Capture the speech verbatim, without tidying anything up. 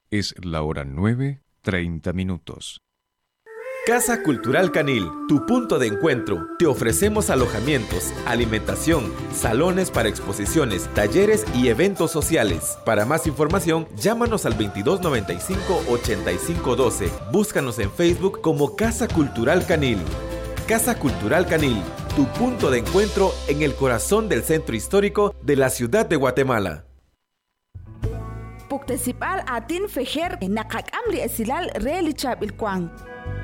Es la hora nueve, treinta minutos. Casa Cultural Canil, tu punto de encuentro. Te ofrecemos alojamientos, alimentación, salones para exposiciones, talleres y eventos sociales. Para más información, llámanos al veintidós noventa y cinco, ochenta y cinco doce. Búscanos en Facebook como Casa Cultural Canil. Casa Cultural Canil, tu punto de encuentro en el corazón del centro histórico de la ciudad de Guatemala. Puktesipal atin fejer nakakamri esilal relichab ilkwang.